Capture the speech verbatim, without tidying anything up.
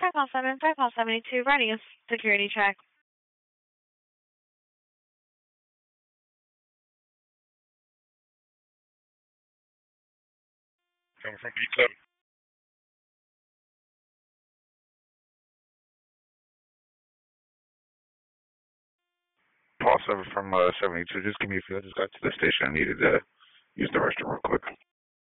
five call seven, five call seventy-two, running a security check. Coming from Beat seven. Paul seven from uh, seventy-two. Just give me a few. I just got to the station. I needed to use the restroom real quick.